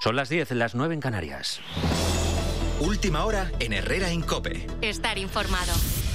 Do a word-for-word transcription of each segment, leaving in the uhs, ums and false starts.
Son las diez, las nueve en Canarias. Última hora en Herrera en COPE. Estar informado.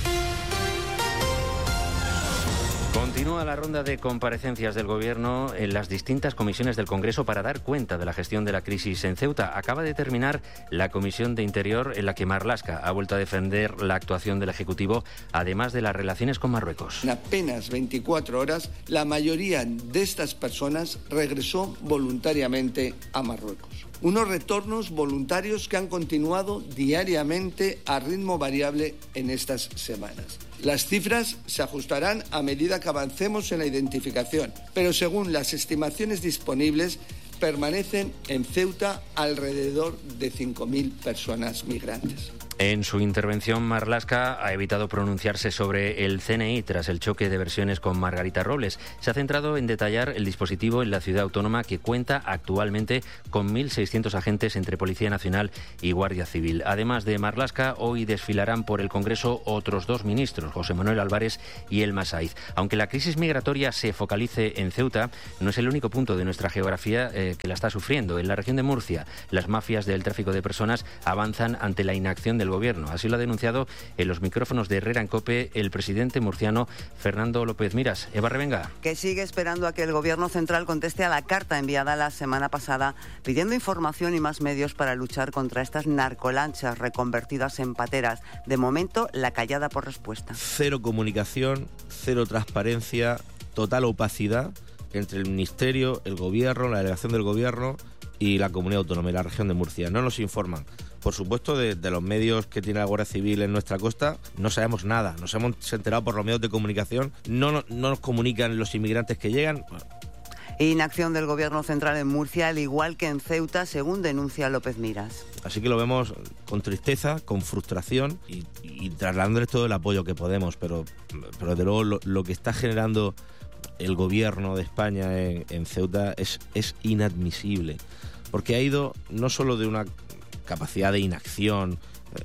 Continúa la ronda de comparecencias del Gobierno en las distintas comisiones del Congreso para dar cuenta de la gestión de la crisis en Ceuta. Acaba de terminar la Comisión de Interior, en la que Marlaska ha vuelto a defender la actuación del Ejecutivo, además de las relaciones con Marruecos. En apenas veinticuatro horas, la mayoría de estas personas regresó voluntariamente a Marruecos. Unos retornos voluntarios que han continuado diariamente a ritmo variable en estas semanas. Las cifras se ajustarán a medida que avancemos en la identificación, pero según las estimaciones disponibles, permanecen en Ceuta alrededor de cinco mil personas migrantes. En su intervención, Marlaska ha evitado pronunciarse sobre el C N I tras el choque de versiones con Margarita Robles. Se ha centrado en detallar el dispositivo en la ciudad autónoma, que cuenta actualmente con mil seiscientos agentes entre Policía Nacional y Guardia Civil. Además de Marlaska, hoy desfilarán por el Congreso otros dos ministros, José Manuel Álvarez y Elma Saiz. Aunque la crisis migratoria se focalice en Ceuta, no es el único punto de nuestra geografía eh, que la está sufriendo. En la región de Murcia, las mafias del tráfico de personas avanzan ante la inacción del Gobierno. Así lo ha denunciado en los micrófonos de Herrera en COPE el presidente murciano Fernando López Miras. Eva Revenga. Que sigue esperando a que el Gobierno central conteste a la carta enviada la semana pasada pidiendo información y más medios para luchar contra estas narcolanchas reconvertidas en pateras. De momento, la callada por respuesta. Cero comunicación, cero transparencia, total opacidad entre el Ministerio, el Gobierno, la delegación del Gobierno y la Comunidad Autónoma y la región de Murcia. No nos informan. Por supuesto, de, de los medios que tiene la Guardia Civil en nuestra costa, no sabemos nada. Nos hemos enterado por los medios de comunicación. No, no, no nos comunican los inmigrantes que llegan. Inacción del Gobierno central en Murcia, al igual que en Ceuta, según denuncia López Miras. Así que lo vemos con tristeza, con frustración y, y trasladándoles todo el apoyo que podemos. Pero, pero desde luego, lo, lo que está generando el Gobierno de España en, en Ceuta es, es inadmisible. Porque ha ido no solo de una capacidad de inacción,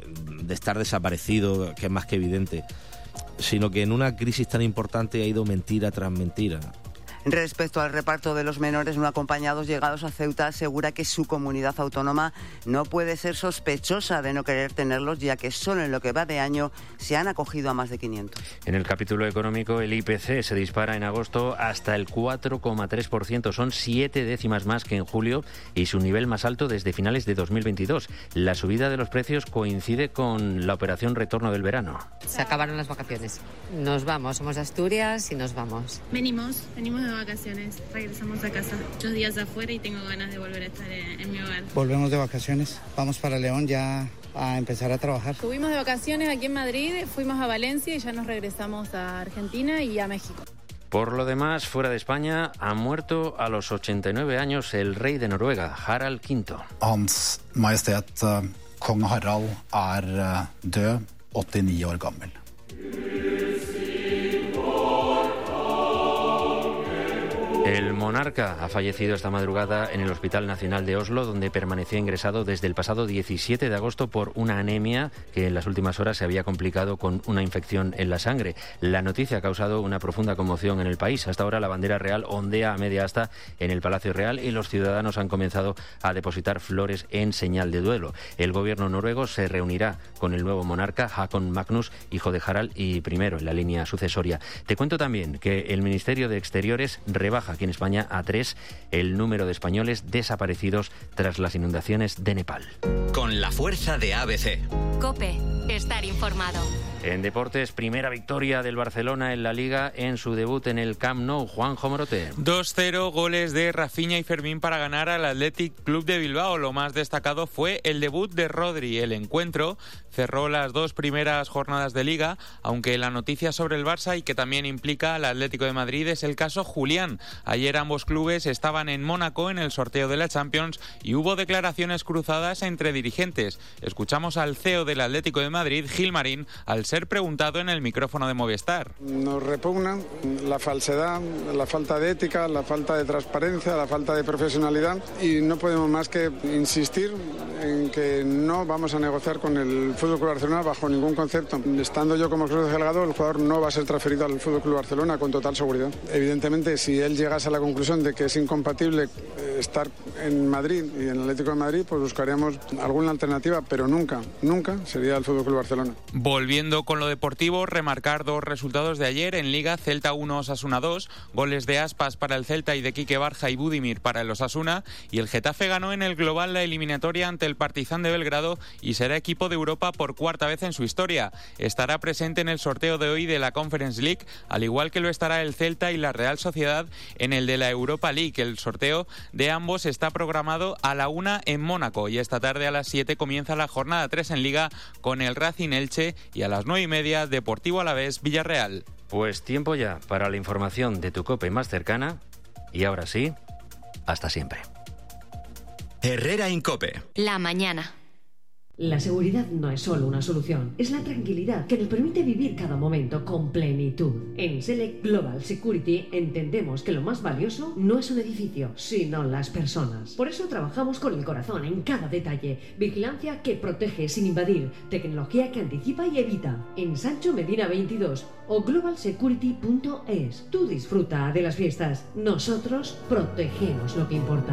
de estar desaparecido, que es más que evidente, sino que en una crisis tan importante ha ido mentira tras mentira. Respecto al reparto de los menores no acompañados llegados a Ceuta, asegura que su comunidad autónoma no puede ser sospechosa de no querer tenerlos, ya que solo en lo que va de año se han acogido a más de quinientos. En el capítulo económico, el I P C se dispara en agosto hasta el cuatro coma tres por ciento. Son siete décimas más que en julio y su nivel más alto desde finales de dos mil veintidós. La subida de los precios coincide con la operación retorno del verano. Se acabaron las vacaciones. Nos vamos, somos de Asturias y nos vamos. Venimos, venimos de vacaciones, regresamos a casa. Muchos días afuera y tengo ganas de volver a estar en, en mi hogar. Volvemos de vacaciones, vamos para León ya a empezar a trabajar. Estuvimos de vacaciones aquí en Madrid, fuimos a Valencia y ya nos regresamos a Argentina y a México. Por lo demás, fuera de España, ha muerto a los ochenta y nueve años el rey de Noruega, Harald quinto. Hans Majestet Kong Harald er død, åttionio år gammel. El monarca ha fallecido esta madrugada en el Hospital Nacional de Oslo, donde permanecía ingresado desde el pasado diecisiete de agosto por una anemia que en las últimas horas se había complicado con una infección en la sangre. La noticia ha causado una profunda conmoción en el país. Hasta ahora la bandera real ondea a media asta en el Palacio Real y los ciudadanos han comenzado a depositar flores en señal de duelo. El gobierno noruego se reunirá con el nuevo monarca, Haakon Magnus, hijo de Harald y primero en la línea sucesoria. Te cuento también que el Ministerio de Exteriores rebaja aquí en España a tres el número de españoles desaparecidos tras las inundaciones de Nepal. Con la fuerza de A B C. COPE, estar informado. En deportes, primera victoria del Barcelona en la Liga en su debut en el Camp Nou. Juanjo Morote. dos cero, goles de Rafinha y Fermín para ganar al Athletic Club de Bilbao. Lo más destacado fue el debut de Rodri. El encuentro cerró las dos primeras jornadas de Liga, aunque la noticia sobre el Barça y que también implica al Atlético de Madrid es el caso Julián. Ayer ambos clubes estaban en Mónaco en el sorteo de la Champions y hubo declaraciones cruzadas entre dirigentes. Escuchamos al C E O del Atlético de Madrid, Gil Marín, al ser preguntado en el micrófono de Movistar. Nos repugna la falsedad, la falta de ética, la falta de transparencia, la falta de profesionalidad y no podemos más que insistir en que no vamos a negociar con el F C Barcelona bajo ningún concepto. Estando yo como Cruz Delgado, el jugador no va a ser transferido al F C Barcelona con total seguridad. Evidentemente, si él llegase a la conclusión de que es incompatible estar en Madrid y en el Atlético de Madrid, pues buscaríamos alguna alternativa, pero nunca, nunca sería el F C Barcelona. Volviendo con lo deportivo, remarcar dos resultados de ayer en Liga: Celta uno, Osasuna dos, goles de Aspas para el Celta y de Quique Barja y Budimir para el Osasuna, y el Getafe ganó en el global la eliminatoria ante el Partizan de Belgrado y será equipo de Europa por cuarta vez en su historia. Estará presente en el sorteo de hoy de la Conference League, al igual que lo estará el Celta y la Real Sociedad en el de la Europa League. El sorteo de ambos está programado a la una en Mónaco y esta tarde a las siete comienza la jornada tres en Liga con el Racing Elche y a las nueve y media Deportivo Alavés Villarreal. Pues tiempo ya para la información de tu COPE más cercana y ahora sí, hasta siempre. Herrera Incope. La mañana. La seguridad no es solo una solución, es la tranquilidad que nos permite vivir cada momento con plenitud. En Select Global Security entendemos que lo más valioso no es un edificio, sino las personas. Por eso trabajamos con el corazón en cada detalle. Vigilancia que protege sin invadir, tecnología que anticipa y evita. En Sancho Medina veintidós o global security punto es. Tú disfruta de las fiestas, nosotros protegemos lo que importa.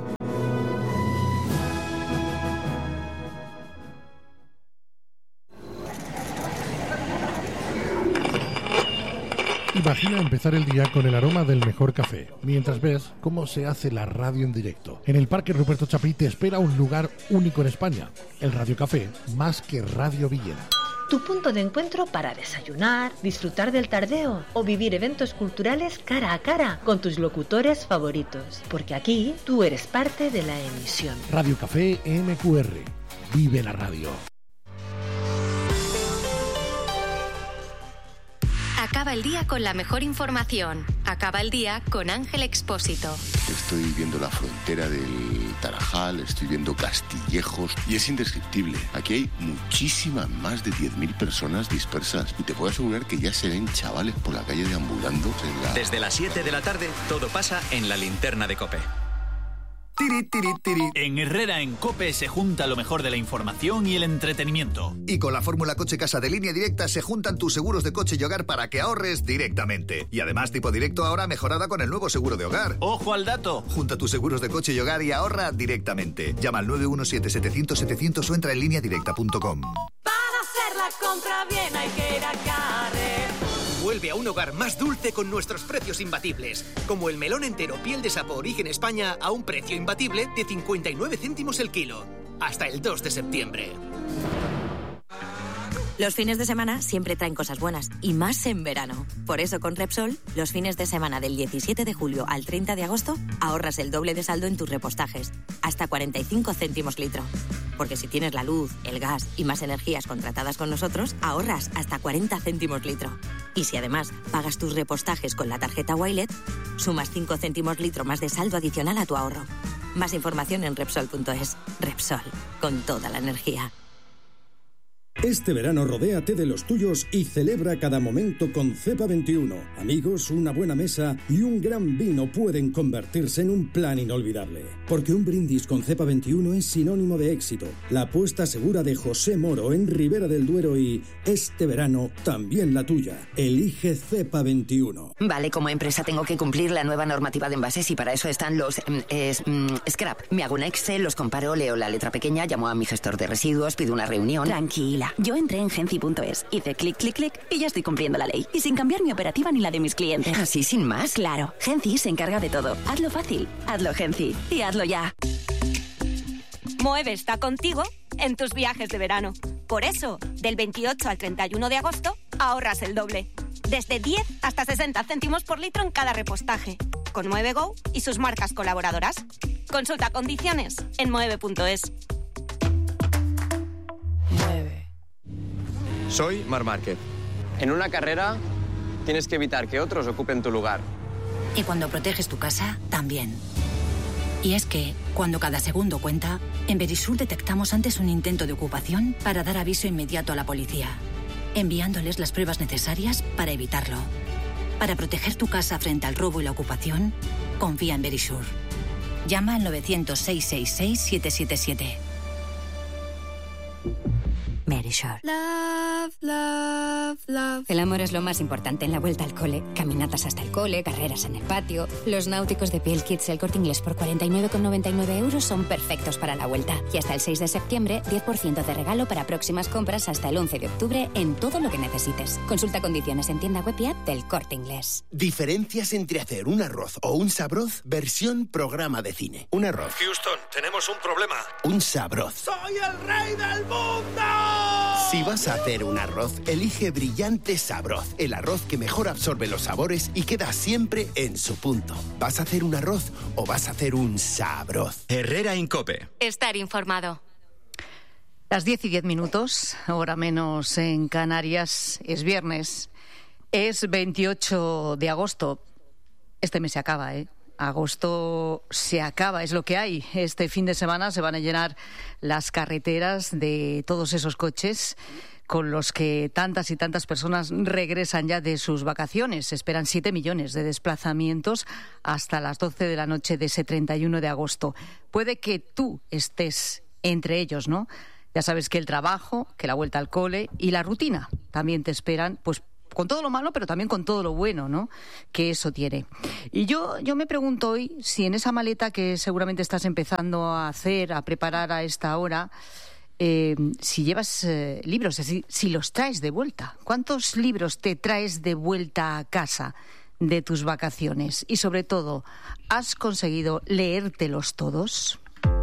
Imagina empezar el día con el aroma del mejor café, mientras ves cómo se hace la radio en directo. En el Parque Ruperto Chapí te espera un lugar único en España, el Radio Café, más que Radio Villena. Tu punto de encuentro para desayunar, disfrutar del tardeo o vivir eventos culturales cara a cara con tus locutores favoritos. Porque aquí tú eres parte de la emisión. Radio Café M Q R. Vive la radio. Acaba el día con la mejor información. Acaba el día con Ángel Expósito. Estoy viendo la frontera del Tarajal, estoy viendo Castillejos y es indescriptible. Aquí hay muchísimas, más de diez mil personas dispersas y te puedo asegurar que ya se ven chavales por la calle deambulando. En la... Desde las siete de la tarde todo pasa en la linterna de COPE. Tiri, tiri, tiri. En Herrera en COPE se junta lo mejor de la información y el entretenimiento. Y con la fórmula Coche Casa de Línea Directa se juntan tus seguros de coche y hogar para que ahorres directamente. Y además tipo directo ahora mejorada con el nuevo seguro de hogar. ¡Ojo al dato! Junta tus seguros de coche y hogar y ahorra directamente. Llama al nueve uno siete, setecientos, setecientos o entra en línea directa punto com. Para hacer la compra bien hay que ir a Carrefour. Vuelve a un hogar más dulce con nuestros precios imbatibles, como el melón entero piel de sapo origen España a un precio imbatible de cincuenta y nueve céntimos el kilo. Hasta el dos de septiembre. Los fines de semana siempre traen cosas buenas, y más en verano. Por eso con Repsol, los fines de semana del diecisiete de julio al treinta de agosto, ahorras el doble de saldo en tus repostajes, hasta cuarenta y cinco céntimos litro. Porque si tienes la luz, el gas y más energías contratadas con nosotros, ahorras hasta cuarenta céntimos litro. Y si además pagas tus repostajes con la tarjeta Wilet, sumas cinco céntimos litro más de saldo adicional a tu ahorro. Más información en Repsol punto es. Repsol, con toda la energía. Este verano rodéate de los tuyos y celebra cada momento con Cepa veintiuno. Amigos, una buena mesa y un gran vino pueden convertirse en un plan inolvidable. Porque un brindis con Cepa veintiuno es sinónimo de éxito. La apuesta segura de José Moro en Ribera del Duero y este verano también la tuya. Elige Cepa veintiuno. Vale, como empresa tengo que cumplir la nueva normativa de envases y para eso están los eh, eh, scrap. Me hago un Excel, los comparo, leo la letra pequeña, llamo a mi gestor de residuos, pido una reunión. Tranquila. Yo entré en Genci punto es, hice clic, clic, clic y ya estoy cumpliendo la ley. Y sin cambiar mi operativa ni la de mis clientes. ¿Así sin más? Claro, Genci se encarga de todo. Hazlo fácil, hazlo Genci y hazlo ya. Moeve está contigo en tus viajes de verano. Por eso, del veintiocho al treinta y uno de agosto, ahorras el doble. Desde diez hasta sesenta céntimos por litro en cada repostaje. Con Moeve Go y sus marcas colaboradoras. Consulta condiciones en moeve punto es. Soy Marc Márquez. En una carrera tienes que evitar que otros ocupen tu lugar. Y cuando proteges tu casa, también. Y es que, cuando cada segundo cuenta, en Verisur detectamos antes un intento de ocupación para dar aviso inmediato a la policía. enviándoles las pruebas necesarias para evitarlo. Para proteger tu casa frente al robo y la ocupación, confía en Verisure. Llama al novecientos, seiscientos sesenta y seis, siete siete siete. Verisure. Love, love, love. El amor es lo más importante en la vuelta al cole. Caminatas hasta el cole, carreras en el patio. Los náuticos de Piel Kids El Corte Inglés por cuarenta y nueve con noventa y nueve euros son perfectos para la vuelta. Y hasta el seis de septiembre, diez por ciento de regalo para próximas compras hasta el once de octubre en todo lo que necesites. Consulta condiciones en tienda web y app del Corte Inglés. Diferencias entre hacer un arroz o un sabroz, versión programa de cine. Un arroz. Houston, tenemos un problema. Un sabroz. ¡Soy el rey del mundo! Si vas a hacer un arroz, elige Brillante Sabroz, el arroz que mejor absorbe los sabores y queda siempre en su punto. ¿Vas a hacer un arroz o vas a hacer un sabroz? Herrera en COPE. Estar informado. Las diez y diez minutos, hora menos en Canarias, es viernes. Es veintiocho de agosto. Este mes se acaba, ¿eh? Agosto se acaba, es lo que hay. Este fin de semana se van a llenar las carreteras de todos esos coches con los que tantas y tantas personas regresan ya de sus vacaciones. Se esperan siete millones de desplazamientos hasta las doce de la noche de ese treinta y uno de agosto. Puede que tú estés entre ellos, ¿no? Ya sabes que el trabajo, que la vuelta al cole y la rutina también te esperan, pues con todo lo malo, pero también con todo lo bueno, ¿no?, que eso tiene. Y yo, yo me pregunto hoy si en esa maleta que seguramente estás empezando a hacer, a preparar a esta hora, eh, si llevas eh, libros, si, si los traes de vuelta. ¿Cuántos libros te traes de vuelta a casa de tus vacaciones? Y sobre todo, ¿has conseguido leértelos todos?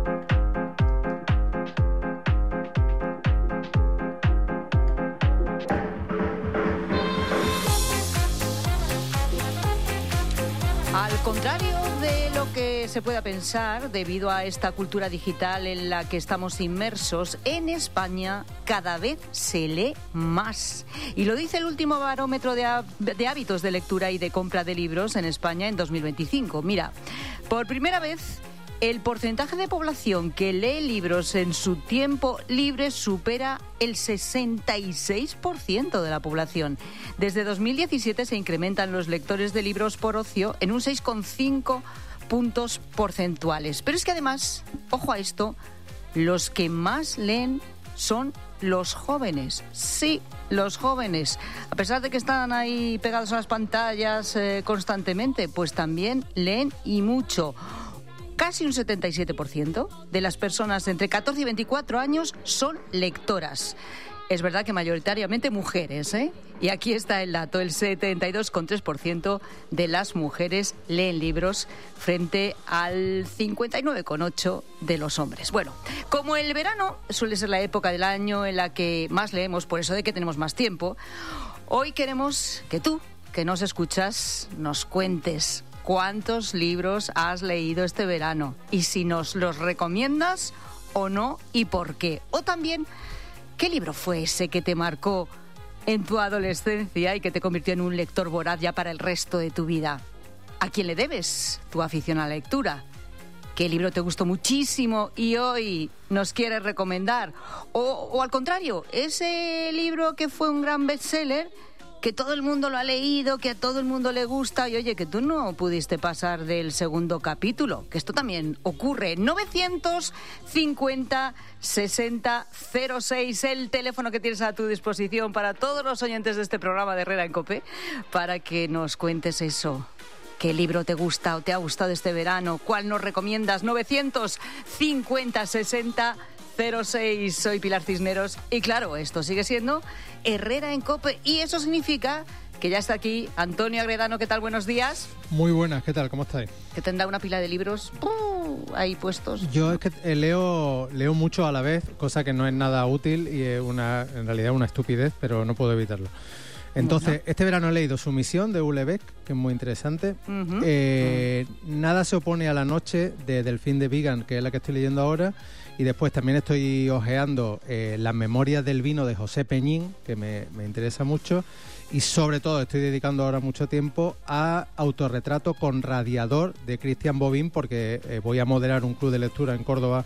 Al contrario de lo que se pueda pensar, debido a esta cultura digital en la que estamos inmersos, en España cada vez se lee más. Y lo dice el último barómetro de, de hábitos de lectura y de compra de libros en España en dos mil veinticinco. Mira, por primera vez el porcentaje de población que lee libros en su tiempo libre supera el sesenta y seis por ciento de la población. Desde dos mil diecisiete se incrementan los lectores de libros por ocio en un seis coma cinco puntos porcentuales. Pero es que además, ojo a esto, los que más leen son los jóvenes. Sí, los jóvenes. A pesar de que están ahí pegados a las pantallas eh, constantemente, pues también leen y mucho. Casi un setenta y siete por ciento de las personas entre catorce y veinticuatro años son lectoras. Es verdad que mayoritariamente mujeres, ¿eh? Y aquí está el dato, el setenta y dos coma tres por ciento de las mujeres leen libros frente al cincuenta y nueve coma ocho por ciento de los hombres. Bueno, como el verano suele ser la época del año en la que más leemos, por eso de que tenemos más tiempo, hoy queremos que tú, que nos escuchas, nos cuentes ¿cuántos libros has leído este verano? Y si nos los recomiendas o no, y por qué. O también, ¿qué libro fue ese que te marcó en tu adolescencia y que te convirtió en un lector voraz ya para el resto de tu vida? ¿A quién le debes tu afición a la lectura? ¿Qué libro te gustó muchísimo y hoy nos quieres recomendar? O, o al contrario, ese libro que fue un gran bestseller, que todo el mundo lo ha leído, que a todo el mundo le gusta, y oye, que tú no pudiste pasar del segundo capítulo, que esto también ocurre. Novecientos cincuenta sesenta cero seis, el teléfono que tienes a tu disposición para todos los oyentes de este programa de Herrera en COPE, para que nos cuentes eso. ¿Qué libro te gusta o te ha gustado este verano? ¿Cuál nos recomiendas? Novecientos cincuenta sesenta cero seis. Soy Pilar Cisneros y claro, esto sigue siendo Herrera en COPE y eso significa que ya está aquí Antonio Agredano. ¿Qué tal? Buenos días. Muy buenas, ¿qué tal? ¿Cómo estáis? Que tendrá una pila de libros ¡uh! ahí puestos. Yo es que leo leo mucho a la vez, cosa que no es nada útil y es una, en realidad una estupidez, pero no puedo evitarlo. Entonces, bueno. Este verano he leído Sumisión de Houellebecq, que es muy interesante. Uh-huh. Eh, uh-huh. Nada se opone a la noche de Delphine de Vigan, que es la que estoy leyendo ahora. Y después también estoy hojeando eh, Las memorias del vino de José Peñín, que me, me interesa mucho. Y sobre todo estoy dedicando ahora mucho tiempo a Autorretrato con radiador de Cristian Bobín, porque eh, voy a moderar un club de lectura en Córdoba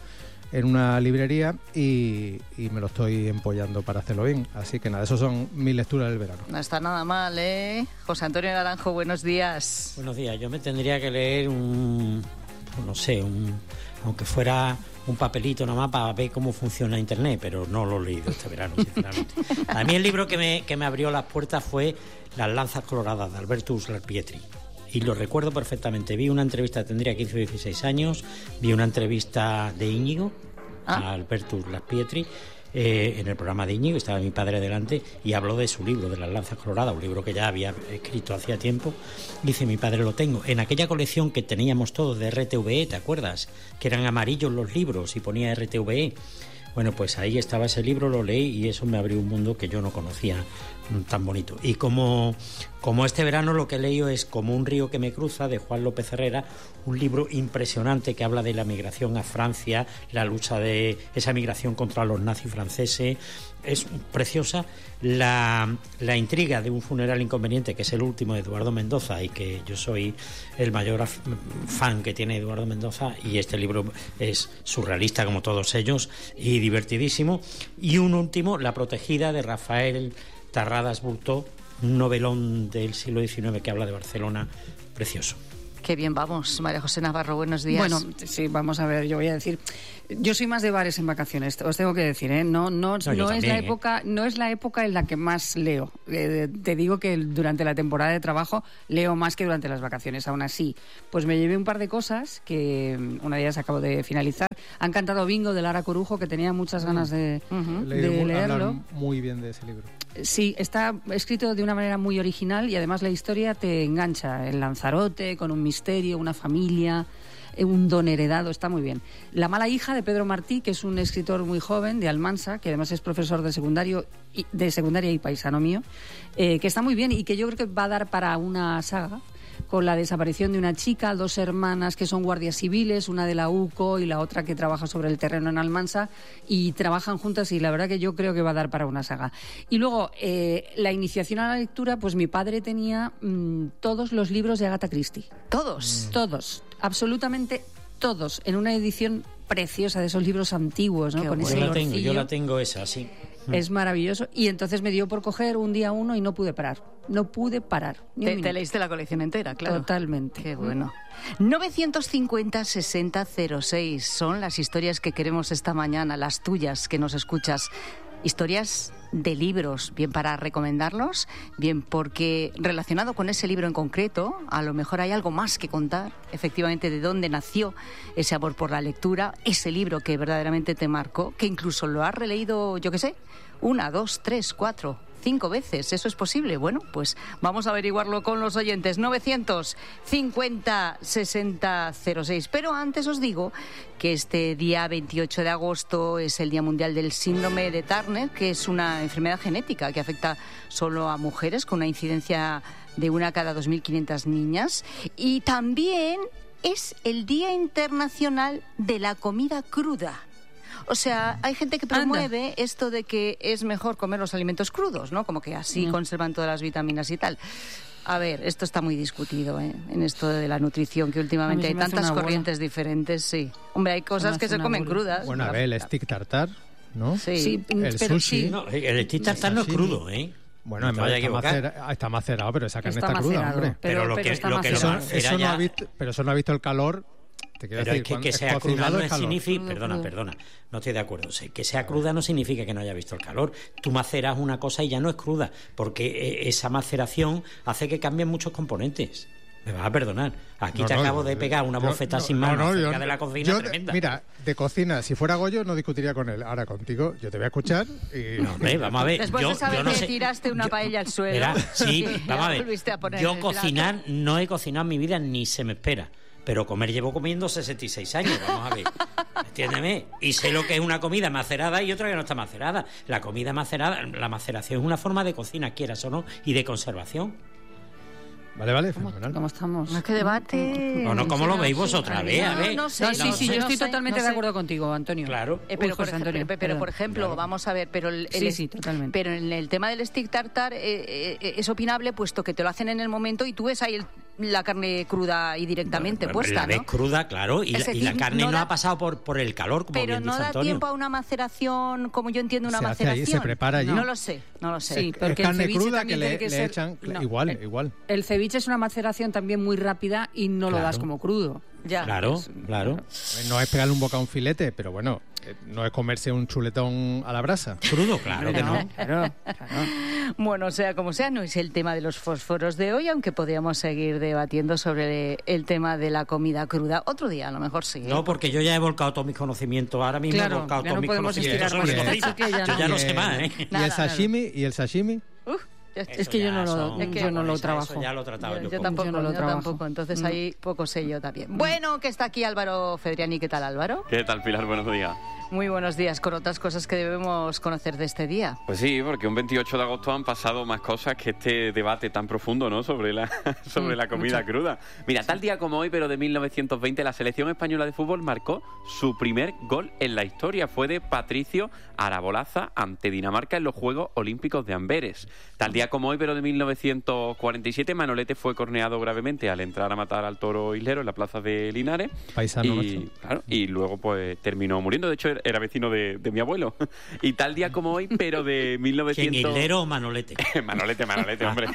en una librería y, y me lo estoy empollando para hacerlo bien. Así que nada, esos son mis lecturas del verano. No está nada mal, ¿eh? José Antonio Naranjo, buenos días. Buenos días. Yo me tendría que leer un, no sé, un, aunque fuera un papelito nada más para ver cómo funciona Internet, pero no lo he leído este verano, sinceramente. A mí el libro que me, que me abrió las puertas fue Las lanzas coloradas, de Albertus Laspietri. Y lo recuerdo perfectamente. Vi una entrevista, tendría quince o dieciséis años, vi una entrevista de Íñigo, ah. a Albertus Laspietri, eh, en el programa de Íñigo, estaba mi padre delante, y habló de su libro, de Las lanzas coloradas, un libro que ya había escrito hacía tiempo. Dice, mi padre, lo tengo en aquella colección que teníamos todos de R T V E, ¿te acuerdas? Que eran amarillos los libros y ponía R T V E. Bueno, pues ahí estaba ese libro, lo leí y eso me abrió un mundo que yo no conocía tan bonito. Y como, como este verano lo que he leído es Como un río que me cruza, de Juan López Herrera, un libro impresionante que habla de la migración a Francia, la lucha de esa migración contra los nazis franceses. Es preciosa la, la intriga de un funeral inconveniente, que es el último de Eduardo Mendoza, y que yo soy el mayor fan que tiene Eduardo Mendoza, y este libro es surrealista como todos ellos y divertidísimo. Y un último, La protegida, de Rafael Tarradas Bultó, un novelón del siglo diecinueve que habla de Barcelona, precioso. Qué bien vamos. María José Navarro, buenos días. Bueno, sí, vamos a ver, yo voy a decir, yo soy más de bares en vacaciones, os tengo que decir, ¿eh? No, no, no, no es también, la época, ¿eh? No es la época en la que más leo. Eh, te digo que durante la temporada de trabajo leo más que durante las vacaciones. Aún así, pues me llevé un par de cosas que una de ellas acabo de finalizar. Han cantado Bingo, de Lara Corujo, que tenía muchas ganas de, uh-huh. de leído, leerlo. Muy bien de ese libro. Sí, está escrito de una manera muy original y además la historia te engancha. El Lanzarote, con un misterio, una familia, un don heredado, está muy bien. La mala hija, de Pedro Martí, que es un escritor muy joven de Almansa, que además es profesor de secundario y, de secundaria y paisano mío, eh, que está muy bien y que yo creo que va a dar para una saga, con la desaparición de una chica, dos hermanas que son guardias civiles, una de la U C O y la otra que trabaja sobre el terreno en Almansa, y trabajan juntas, y la verdad que yo creo que va a dar para una saga. Y luego, eh, la iniciación a la lectura, pues mi padre tenía mmm, todos los libros de Agatha Christie. ¿Todos? Mm. Todos, absolutamente todos, en una edición preciosa de esos libros antiguos, ¿no? Con bueno. ese yo la tengo, olorcillo. yo la tengo esa, sí. Es maravilloso. Y entonces me dio por coger un día uno y no pude parar. No pude parar. Ni te, un te leíste la colección entera, claro. Totalmente. Qué bueno. novecientos cincuenta sesenta cero seis son las historias que queremos esta mañana, las tuyas que nos escuchas. Historias de libros, bien para recomendarlos, bien porque relacionado con ese libro en concreto, a lo mejor hay algo más que contar, efectivamente, de dónde nació ese amor por la lectura, ese libro que verdaderamente te marcó, que incluso lo has releído, yo qué sé, una, dos, tres, cuatro, cinco veces. ¿Eso es posible? Bueno, pues vamos a averiguarlo con los oyentes. novecientos cincuenta sesenta cero seis. Pero antes os digo que este día veintiocho de agosto es el Día Mundial del Síndrome de Turner, que es una enfermedad genética que afecta solo a mujeres, con una incidencia de una cada dos mil quinientas niñas. Y también es el Día Internacional de la Comida Cruda. O sea, hay gente que promueve Anda. esto de que es mejor comer los alimentos crudos, ¿no? Como que así no. conservan todas las vitaminas y tal. A ver, esto está muy discutido, ¿eh? En esto de la nutrición, que últimamente hay tantas corrientes diferentes, sí. Hombre, hay cosas que se comen bola. crudas. Bueno, a ver, el stick tartar, ¿no? Sí, sí el pero sushi. Sí. No, el stick tartar no es crudo, ¿eh? Bueno, no está, macera, está macerado, pero esa carne está, está cruda, hombre. Pero, pero lo que, lo que lo eso, macera eso ya... no ha visto, pero eso no ha visto el calor. Te pero decir, es que, que sea cruda no significa... Perdona, perdona, no estoy de acuerdo. Que sea cruda no significa que no haya visto el calor. Tú maceras una cosa y ya no es cruda, porque esa maceración hace que cambien muchos componentes. Me vas a perdonar. Aquí no, te no, acabo yo, de pegar una bofetada no, sin mano no, no, acerca yo, de la cocina yo, tremenda. Mira, de cocina, si fuera Goyo no discutiría con él. Ahora contigo yo te voy a escuchar y... No, hombre, vamos a ver. Después yo, de saber yo no que sé, tiraste una yo, paella al suelo. Verá, sí, vamos a ver. A yo cocinar no he cocinado en mi vida ni se me espera. Pero comer llevo comiendo sesenta y seis años, vamos a ver. Entiéndeme. Y sé lo que es una comida macerada y otra que no está macerada. La comida macerada, la maceración es una forma de cocina, quieras o no, y de conservación. Vale, vale, ¿Cómo, fenomenal. ¿Cómo estamos? No es que debate... No, no, ¿cómo lo veis vosotras? Sí, a ver. No, no sé. No, sí, no sí, sé, yo no estoy sé, totalmente no de sé. acuerdo contigo, Antonio. Claro. Eh, pero, Uy, por, José Antonio, ejemplo, pero por ejemplo, claro. vamos a ver, pero el, sí, el, sí, totalmente. Pero en el tema del stick tartar eh, eh, es opinable, puesto que te lo hacen en el momento y tú ves ahí el, la carne cruda y directamente no, puesta, la ves ¿no? cruda, claro, y, Es la, decir, y la carne no, no da, ha pasado por, por el calor, como pero bien no dice da Antonio. tiempo a una maceración, como yo entiendo una se maceración. hace allí, se prepara allí. No lo sé, no lo sé. Sí, porque es carne el ceviche cruda que también le, tiene que le ser... echan... no, igual, el, igual. El ceviche es una maceración también muy rápida y no Claro. lo das como crudo. Ya. Claro, Es- claro. No es pegarle un bocado a un filete, pero bueno, eh, no es comerse un chuletón a la brasa. Crudo, claro que no. Claro, claro. Bueno, sea como sea, no es el tema de los fósforos de hoy, aunque podríamos seguir debatiendo sobre el tema de la comida cruda. Otro día, a lo mejor sí. ¿eh? No, porque yo ya he volcado todos mis conocimientos. Ahora mismo Claro, he volcado ya todos no mis podemos conocimientos estirar sobre más cocina. el chicle, ya Yo no. ya no Y sé el- más, ¿eh? ¿Y Nada, el sashimi? ¿Y el sashimi? Uf, ya- Eso Es que yo ya no lo, son- Es que yo no lo eso trabajo. ya lo he tratado Yo, yo. yo con- tampoco, Yo no lo yo trabajo. tampoco, entonces No. ahí poco sé yo también. Bueno, que está aquí Álvaro Fedriani. ¿Qué tal, Álvaro? ¿Qué tal, Pilar? Buenos días. Muy buenos días, con otras cosas que debemos conocer de este día. Pues sí, porque un veintiocho de agosto han pasado más cosas que este debate tan profundo, ¿no? Sobre la, sobre la comida cruda. Mira, tal día como hoy, pero de mil novecientos veinte, la selección española de fútbol marcó su primer gol en la historia. Fue de Patricio Arabolaza ante Dinamarca en los Juegos Olímpicos de Amberes. Tal día como hoy, pero de mil novecientos cuarenta y siete, Manolete fue corneado gravemente al entrar a matar al toro islero en la plaza de Linares. Paisano y, nuestro. claro, y luego pues terminó muriendo. De hecho, era vecino de, de mi abuelo. Y tal día como hoy, pero de mil novecientos... ¿Quién, Hilero o Manolete? Manolete, Manolete, hombre.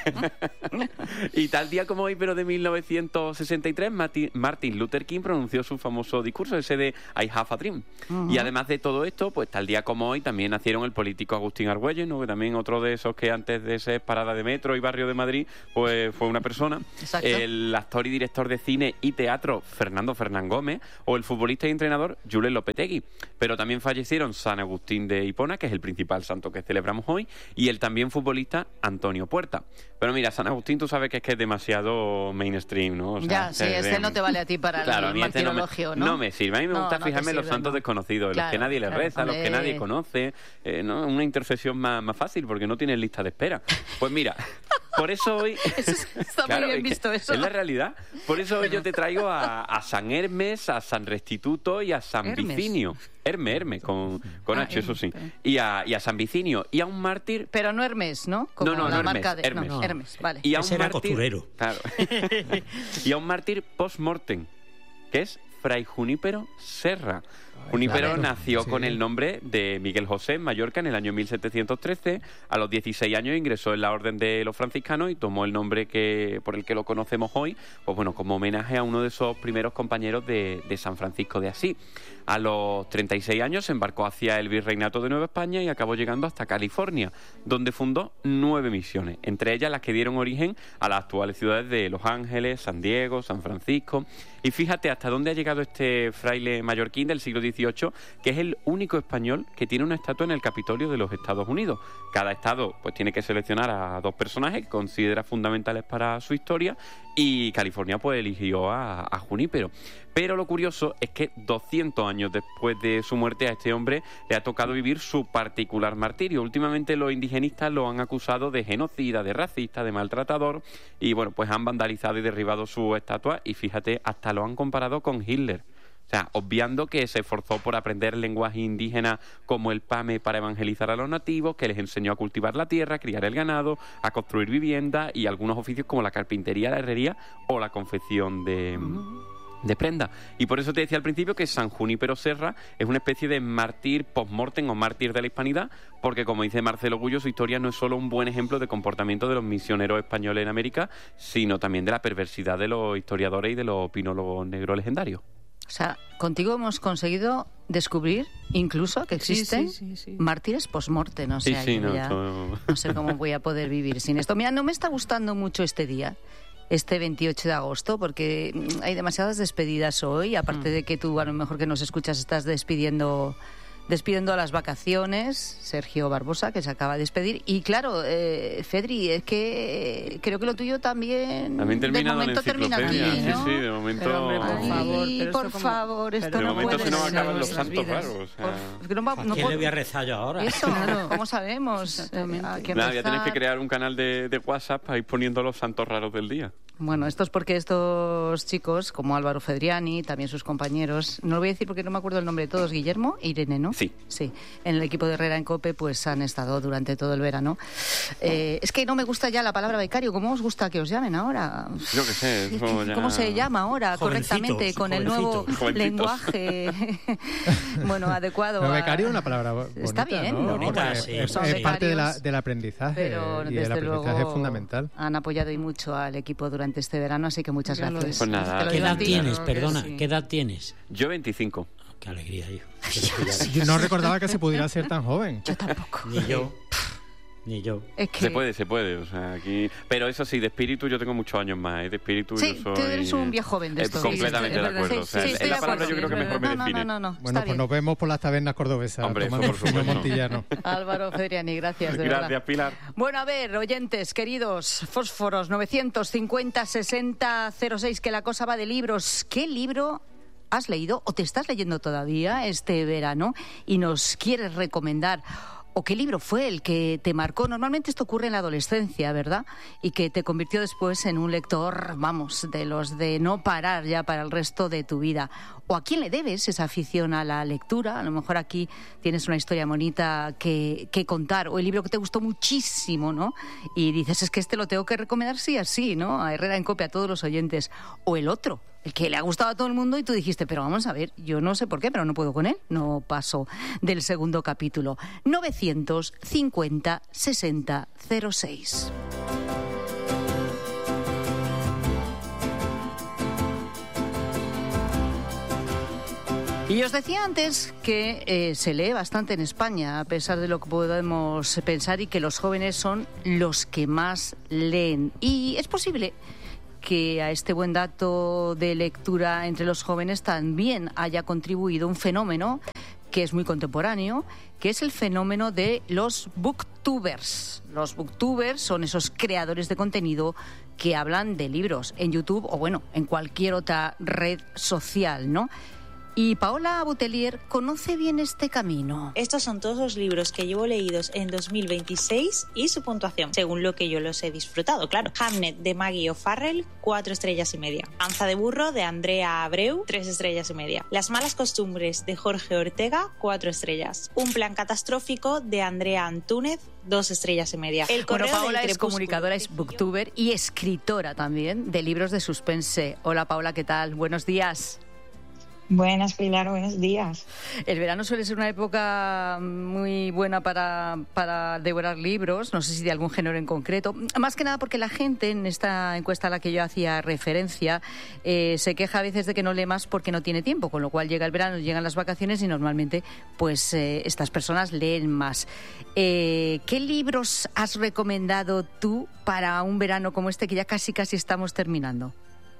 Y tal día como hoy, pero de mil novecientos sesenta y tres, Martin, Martin Luther King pronunció su famoso discurso, ese de I have a dream. Ujú. Y además de todo esto, pues tal día como hoy también nacieron el político Agustín Argüelles, ¿no? Que también otro de esos que antes de ser parada de metro y barrio de Madrid, pues fue una persona. Exacto. El actor y director de cine y teatro Fernando Fernán Gómez, o el futbolista y entrenador Julen Lopetegui. Pero también fallecieron San Agustín de Hipona, que es el principal santo que celebramos hoy, y el también futbolista Antonio Puerta. Pero mira, San Agustín tú sabes que es que es demasiado mainstream, ¿no? O sea, Ya, sí, es este de- no te vale a ti para Claro, a el mí este no me, martirologio, ¿no? no me sirve. A mí me No, gusta no te fijarme en los sirve, santos no. desconocidos, en los que Claro, nadie le claro, reza, los que hombre. nadie conoce, eh, ¿no? Una intercesión más, más fácil, porque no tienes lista de espera. Pues mira, por eso hoy... Está Claro, muy bien es que visto eso. Es la realidad. Por eso hoy yo te traigo a, a San Hermes, a San Restituto y a San Hermes. Vicinio. Herme, Herme, con, con Ah, H, eso sí. Hermes. Y a, y a San Vicinio. Y a un mártir... Pero no Hermes, ¿no? Como No, no, la no Hermes, marca de... Hermes. No, No. Hermes, vale. Y a un Ese era mártir- costurero. Claro. Y a un mártir post-mortem, que es Fray Junípero Serra. Junípero claro. nació Sí. con el nombre de Miguel José en Mallorca en el año mil setecientos trece. A los dieciséis años ingresó en la Orden de los Franciscanos y tomó el nombre que por el que lo conocemos hoy, pues bueno, como homenaje a uno de esos primeros compañeros de, de San Francisco de Asís. A los treinta y seis años se embarcó hacia el Virreinato de Nueva España y acabó llegando hasta California, donde fundó nueve misiones, entre ellas las que dieron origen a las actuales ciudades de Los Ángeles, San Diego, San Francisco. Y fíjate hasta dónde ha llegado este fraile mallorquín del siglo dieciocho, que es el único español que tiene una estatua en el Capitolio de los Estados Unidos. Cada estado pues tiene que seleccionar a dos personajes que considera fundamentales para su historia, y California pues eligió a, a Junípero. Pero lo curioso es que doscientos años después de su muerte a este hombre le ha tocado vivir su particular martirio. Últimamente los indigenistas lo han acusado de genocida, de racista, de maltratador, y bueno, pues han vandalizado y derribado su estatua, y fíjate, hasta lo han comparado con Hitler. O sea, obviando que se esforzó por aprender lenguaje indígena como el pame para evangelizar a los nativos, que les enseñó a cultivar la tierra, a criar el ganado, a construir viviendas y algunos oficios como la carpintería, la herrería o la confección de... de prenda. Y por eso te decía al principio que San Junípero Serra es una especie de mártir post-mortem o mártir de la hispanidad, porque como dice Marcelo Gullo, su historia no es solo un buen ejemplo de comportamiento de los misioneros españoles en América, sino también de la perversidad de los historiadores y de los opinólogos negros legendarios. O sea, contigo hemos conseguido descubrir incluso que Sí, existen sí, sí, sí. mártires post-mortem. O Sí, sea, sí, yo no, ya esto- no sé cómo voy a poder vivir sin esto. Mira, no me está gustando mucho este día, este veintiocho de agosto, porque mm, hay demasiadas despedidas hoy, aparte de que tú, a lo mejor que nos escuchas, estás despidiendo... despidiendo a las vacaciones, Sergio Barbosa, que se acaba de despedir. Y claro, eh, Fedri, es que creo que lo tuyo también, También termina de momento la termina aquí, enciclopedia. ¿no? Sí, sí, de momento... Pero, hombre, por Ay, favor, pero por esto como- favor, esto pero de no momento puede se nos ser. acaban los nuestras santos vidas. raros. o sea. Por- es que no va- ¿A no quién puedo- le voy a rezar yo ahora? Eso, Claro. ¿cómo sabemos? Exactamente. Hay que Nada, ya tenéis que rezar. crear un canal de, de WhatsApp para ir poniendo los santos raros del día. Bueno, esto es porque estos chicos, como Álvaro Fedriani, también sus compañeros, no lo voy a decir porque no me acuerdo el nombre de todos, Guillermo, Irene, ¿no? Sí. Sí, en el equipo de Herrera en COPE pues han estado durante todo el verano. Eh, es que no me gusta ya la palabra becario. ¿Cómo os gusta que os llamen ahora? Yo qué sé. ¿Cómo ya... se llama ahora correctamente con el nuevo jovencitos. lenguaje bueno, adecuado? Pero a... becario es una palabra bonita, Está bien, ¿no? ¿no? Bonita, Sí, es, son es parte de la, becarios, del aprendizaje pero y el desde aprendizaje luego es fundamental. han apoyado y mucho al equipo durante este verano, así que muchas gracias. Pues nada. ¿Qué edad ti, tienes? ¿no? Perdona, sí. ¿qué edad tienes? Yo veinticinco. Qué alegría, hijo. Yo no recordaba que se pudiera ser tan joven. Yo tampoco. Ni yo. Ni yo. Es que... Se puede, se puede. O sea, aquí... Pero eso sí, de espíritu yo tengo muchos años más. ¿eh? De espíritu sí, yo soy... tú eres un viejo joven de eh, estos. completamente sí, de acuerdo. Sí, o sea, sí, es estoy la de palabra acuerdo. yo creo que mejor me no, define. No, no, no, bueno, pues bien. nos vemos por las tabernas cordobesas. Hombre, tomando eso por fino supuesto. montillano. Álvaro Fedriani, gracias, de Gracias, verdad. Pilar. Bueno, a ver, oyentes, queridos, fósforos, novecientos cincuenta sesenta cero seis, que la cosa va de libros. ¿Qué libro has leído o te estás leyendo todavía este verano y nos quieres recomendar? ¿O qué libro fue el que te marcó? Normalmente esto ocurre en la adolescencia, ¿verdad? Y que te convirtió después en un lector, vamos, de los de no parar ya para el resto de tu vida. ¿O a quién le debes esa afición a la lectura? A lo mejor aquí tienes una historia bonita que, que contar. O el libro que te gustó muchísimo, ¿no? Y dices, es que este lo tengo que recomendar sí así, ¿no? A Herrera en COPE, a todos los oyentes. O el otro, el que le ha gustado a todo el mundo y tú dijiste, pero vamos a ver, yo no sé por qué, pero no puedo con él. No paso del segundo capítulo. novecientos cincuenta sesenta cero seis. Y os decía antes que eh, se lee bastante en España, a pesar de lo que podemos pensar, y que los jóvenes son los que más leen. Y es posible que a este buen dato de lectura entre los jóvenes también haya contribuido un fenómeno que es muy contemporáneo, que es el fenómeno de los booktubers. Los booktubers son esos creadores de contenido que hablan de libros en YouTube o, bueno, en cualquier otra red social, ¿no? Y Paola Boutelier conoce bien este camino. Estos son todos los libros que llevo leídos en dos mil veintiséis y su puntuación, según lo que yo los he disfrutado, claro. Hamnet de Maggie O'Farrell, cuatro estrellas y media. Panza de burro de Andrea Abreu, tres estrellas y media. Las malas costumbres de Jorge Ortega, cuatro estrellas. Un plan catastrófico de Andrea Antúnez, dos estrellas y media. El bueno, Paola es crepúsculo. comunicadora, es booktuber y escritora también de libros de suspense. Hola Paola, ¿qué tal? Buenos días. Buenas, Pilar, buenos días. El verano suele ser una época muy buena para, para devorar libros, no sé si de algún género en concreto. Más que nada porque la gente, en esta encuesta a la que yo hacía referencia, eh, se queja a veces de que no lee más porque no tiene tiempo, con lo cual llega el verano, llegan las vacaciones y normalmente pues eh, estas personas leen más. Eh, ¿Qué libros has recomendado tú para un verano como este que ya casi casi estamos terminando?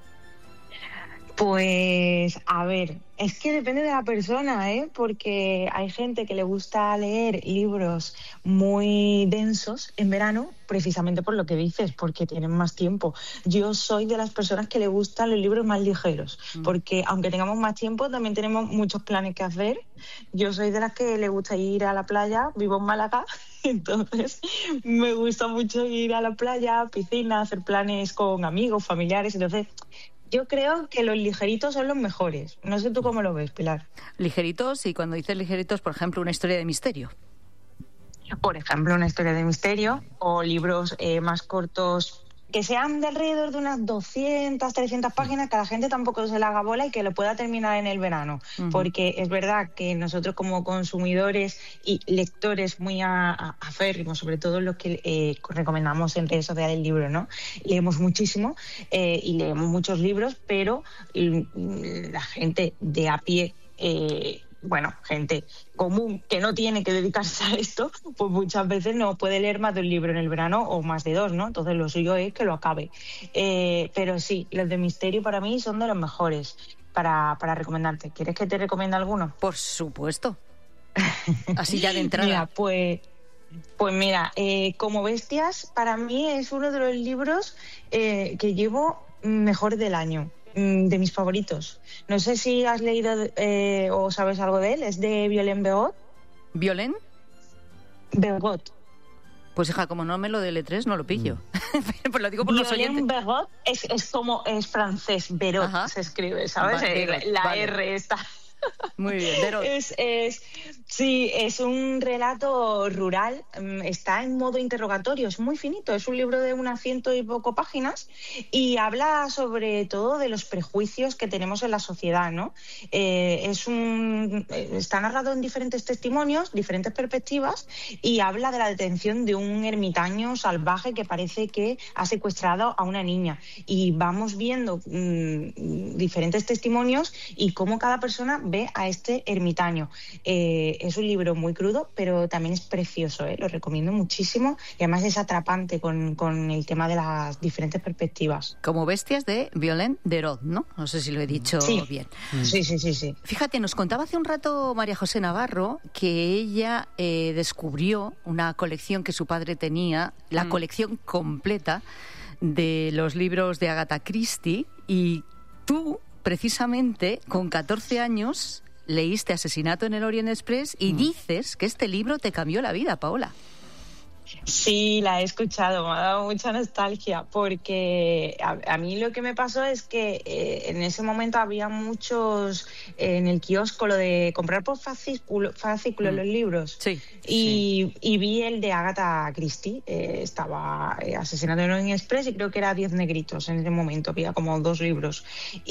Pues, a ver, es que depende de la persona, ¿eh? Porque hay gente que le gusta leer libros muy densos en verano, precisamente por lo que dices, porque tienen más tiempo. Yo soy de las personas que le gustan los libros más ligeros, porque aunque tengamos más tiempo, también tenemos muchos planes que hacer. Yo soy de las que le gusta ir a la playa, vivo en Málaga, entonces me gusta mucho ir a la playa, piscina, hacer planes con amigos, familiares, entonces... Yo creo que los ligeritos son los mejores. No sé tú cómo lo ves, Pilar. Ligeritos, y cuando dices ligeritos, por ejemplo, una historia de misterio. Por ejemplo, una historia de misterio o libros eh, más cortos que sean de alrededor de unas doscientas, trescientas páginas, que a la gente tampoco se le haga bola y que lo pueda terminar en el verano. Uh-huh. Porque es verdad que nosotros como consumidores y lectores muy a, a, aférrimos, sobre todo los que eh, recomendamos en redes sociales el libro, ¿no? Leemos muchísimo eh, y leemos muchos libros, pero la gente de a pie... Eh, bueno, gente común que no tiene que dedicarse a esto, pues muchas veces no puede leer más de un libro en el verano o más de dos, ¿no? Entonces lo suyo es que lo acabe. Eh, pero sí, los de misterio para mí son de los mejores para, para recomendarte. ¿Quieres que te recomiende alguno? Por supuesto. Así ya de entrada. Mira, pues... Pues mira, eh, Como Bestias para mí es uno de los libros eh, que llevo mejor del año. De mis favoritos. No sé si has leído eh, o sabes algo de él. Es de Violaine Begot. ¿Violaine? Begot. Pues hija, como no me lo deletres, no lo pillo. Mm. Pues lo digo por los oyentes. Violaine Begot es, es como es francés. Berot. Ajá. Se escribe, ¿sabes? Va, vale, la vale. R está... Muy bien, pero... Es, es, Sí, es un relato rural, está en modo interrogatorio, es muy finito, es un libro de unas ciento y poco páginas y habla sobre todo de los prejuicios que tenemos en la sociedad, ¿no? Eh, es un, está narrado en diferentes testimonios, diferentes perspectivas y habla de la detención de un ermitaño salvaje que parece que ha secuestrado a una niña y vamos viendo mmm, diferentes testimonios y cómo cada persona ve a este ermitaño. Eh, Es un libro muy crudo, pero también es precioso, ¿eh? Lo recomiendo muchísimo y además es atrapante con, con el tema de las diferentes perspectivas. Como bestias de Violaine Derod, ¿no? No sé si lo he dicho sí. bien. Sí, sí, sí, sí. Fíjate, nos contaba hace un rato María José Navarro que ella eh, descubrió una colección que su padre tenía, la mm. colección completa de los libros de Agatha Christie, y tú, precisamente, con catorce años... leíste Asesinato en el Orient Express y mm. dices que este libro te cambió la vida, Paola. Sí, la he escuchado, me ha dado mucha nostalgia porque a, a mí lo que me pasó es que eh, en ese momento había muchos eh, en el kiosco lo de comprar por fascículo, fascículo mm. los libros sí, y, sí. y vi el de Agatha Christie, eh, estaba eh, Asesinato en el Orient Express y creo que era Diez negritos en ese momento, había como dos libros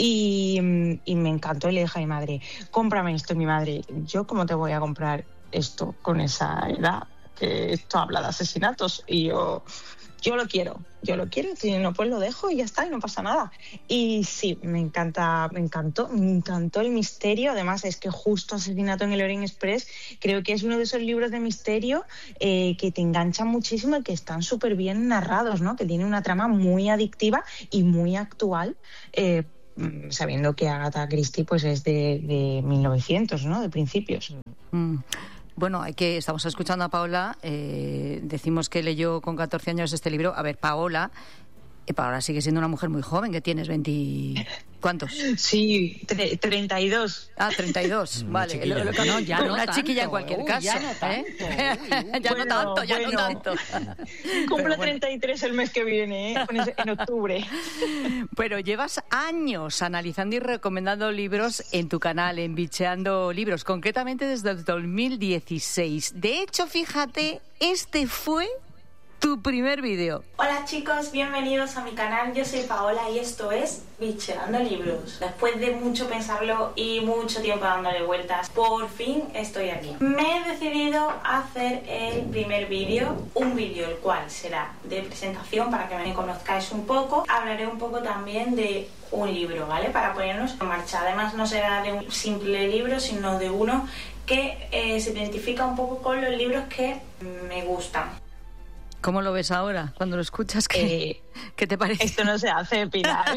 y, y me encantó y le dije a mi madre, cómprame esto. Mi madre, ¿yo cómo te voy a comprar esto con esa edad? Que esto habla de asesinatos y yo, yo lo quiero, yo lo quiero, si no pues lo dejo y ya está y no pasa nada. Y sí, me encanta, me encantó, me encantó el misterio, además es que justo Asesinato en el Orient Express creo que es uno de esos libros de misterio eh, que te enganchan muchísimo y que están súper bien narrados, ¿no? Que tiene una trama muy adictiva y muy actual, eh, sabiendo que Agatha Christie pues es de, de mil novecientos, ¿no? De principios. Mm. Bueno, hay que estamos escuchando a Paola, eh, decimos que leyó con catorce años este libro. A ver, Paola, eh, Paola sigue siendo una mujer muy joven, que tienes veinte... ¿Cuántos? Sí, tre- treinta y dos. Ah, treinta y dos, vale. Lo, lo, no, ya no una tanto, chiquilla en cualquier uy, caso. Ya no tanto. ¿Eh? Uy, uy, ya bueno, no tanto, ya bueno. no tanto. Cumplo bueno. treinta y tres el mes que viene, ¿eh? En octubre. Pero llevas años analizando y recomendando libros en tu canal, en Bicheando Libros, concretamente desde el dos mil dieciséis. De hecho, fíjate, este fue tu primer vídeo. Hola chicos, bienvenidos a mi canal. Yo soy Paola y esto es Bicheando Libros. Después de mucho pensarlo y mucho tiempo dándole vueltas, por fin estoy aquí. Me he decidido hacer el primer vídeo, un vídeo el cual será de presentación para que me conozcáis un poco. Hablaré un poco también de un libro, ¿vale? Para ponernos en marcha. Además no será de un simple libro, sino de uno que eh, se identifica un poco con los libros que me gustan. ¿Cómo lo ves ahora, cuando lo escuchas? ¿Qué, eh, ¿qué te parece? Esto no se hace, Pilar.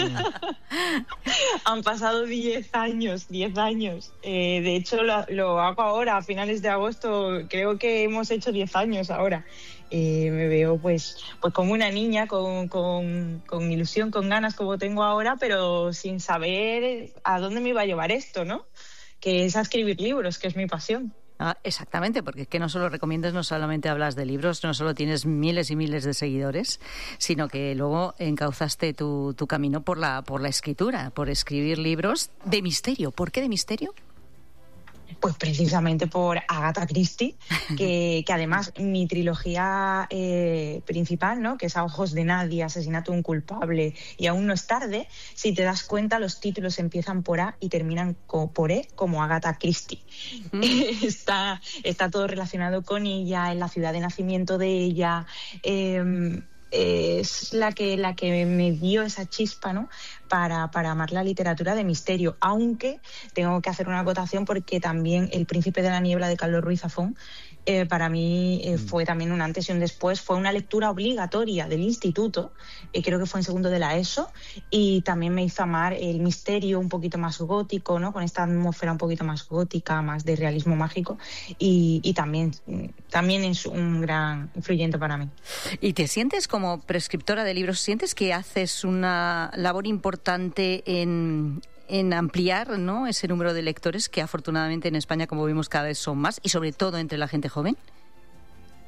Han pasado diez años, diez años. Eh, de hecho, lo, lo hago ahora, a finales de agosto. Creo que hemos hecho diez años ahora. Eh, me veo pues, pues como una niña, con, con, con ilusión, con ganas, como tengo ahora, pero sin saber a dónde me iba a llevar esto, ¿no? Que es a escribir libros, que es mi pasión. Ah, exactamente, porque es que no solo recomiendas, no solamente hablas de libros, no solo tienes miles y miles de seguidores, sino que luego encauzaste tu, tu camino por la, por la escritura, por escribir libros de misterio. ¿Por qué de misterio? Pues precisamente por Agatha Christie, que, que además mi trilogía eh, principal, ¿no? Que es A ojos de nadie, Asesinato de un culpable y Aún no es tarde, si te das cuenta los títulos empiezan por A y terminan co- por E, como Agatha Christie. Mm. está, está todo relacionado con ella, en la ciudad de nacimiento de ella. Eh, es la que, la que me dio esa chispa, ¿no? Para, para amar la literatura de misterio, aunque tengo que hacer una acotación porque también El príncipe de la niebla de Carlos Ruiz Zafón eh, para mí eh, fue también un antes y un después, fue una lectura obligatoria del instituto, eh, creo que fue en segundo de la ESO, y también me hizo amar el misterio un poquito más gótico, ¿no? Con esta atmósfera un poquito más gótica, más de realismo mágico, y, y también, también es un gran influyente para mí. ¿Y te sientes como prescriptora de libros, sientes que haces una labor importante en... en ampliar, ¿no?, ese número de lectores que afortunadamente en España, como vimos, cada vez son más, y sobre todo entre la gente joven?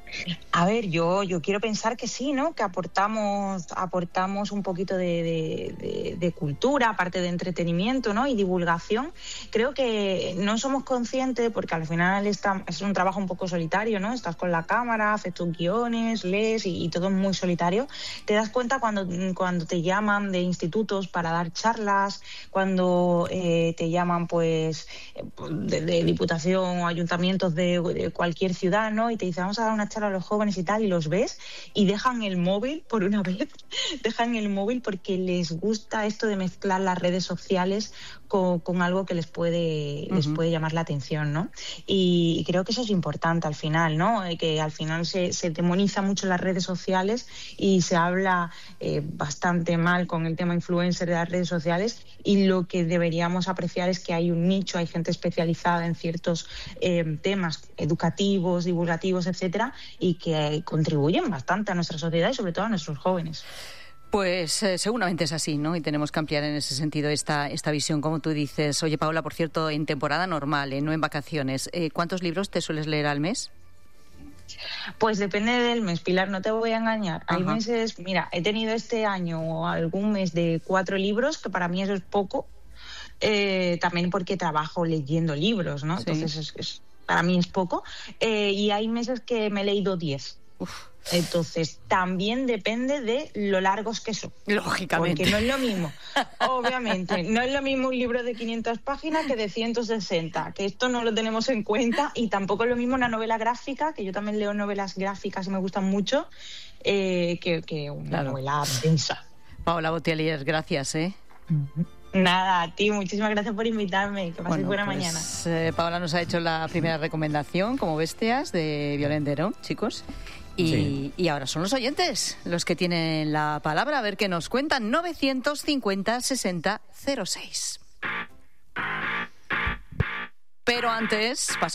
A ver, yo, yo quiero pensar que sí, ¿no? Que aportamos, aportamos un poquito de, de, de, de cultura, aparte de entretenimiento, ¿no? Y divulgación. Creo que no somos conscientes, porque al final está, es un trabajo un poco solitario, ¿no? Estás con la cámara, haces tus guiones, lees y, y todo es muy solitario. Te das cuenta cuando, cuando te llaman de institutos para dar charlas, cuando eh, te llaman, pues, de, de diputación o ayuntamientos de, de cualquier ciudad, ¿no? Y te dicen, vamos a dar una charla a los jóvenes y tal, y los ves y dejan el móvil por una vez, dejan el móvil porque les gusta esto de mezclar las redes sociales con, con algo que les puede, uh-huh. les puede llamar la atención, ¿no? Y, y creo que eso es importante al final, ¿no? Eh, que al final se, se demoniza mucho las redes sociales y se habla eh, bastante mal con el tema influencer de las redes sociales, y lo que deberíamos apreciar es que hay un nicho, hay gente especializada en ciertos eh, temas educativos, divulgativos, etcétera, y que contribuyen bastante a nuestra sociedad y sobre todo a nuestros jóvenes. Pues eh, seguramente es así, ¿no? Y tenemos que ampliar en ese sentido esta, esta visión, como tú dices. Oye, Paola, por cierto, en temporada normal, ¿eh? No en vacaciones, eh, ¿cuántos libros te sueles leer al mes? Pues depende del mes, Pilar, no te voy a engañar. Ajá. Hay meses, mira, he tenido este año algún mes de cuatro libros, que para mí eso es poco, eh, también porque trabajo leyendo libros, ¿no? Sí. Entonces, es, es, para mí es poco. Eh, y hay meses que me he leído diez. Uf. Entonces, también depende de lo largos que son. Lógicamente. Porque no es lo mismo, obviamente, no es lo mismo un libro de quinientas páginas que de ciento sesenta, que esto no lo tenemos en cuenta, y tampoco es lo mismo una novela gráfica, que yo también leo novelas gráficas y me gustan mucho, eh, que, que una claro. novela densa. Paola Botellier, gracias, ¿eh? Uh-huh. Nada, a ti, muchísimas gracias por invitarme, que pases bueno, buena pues, mañana. Eh, Paola nos ha hecho la primera recomendación, como bestias, de Violendero, chicos. Y, sí. y ahora son los oyentes los que tienen la palabra, a ver qué nos cuentan. novecientos cincuenta sesenta cero seis. Pero antes, pasamos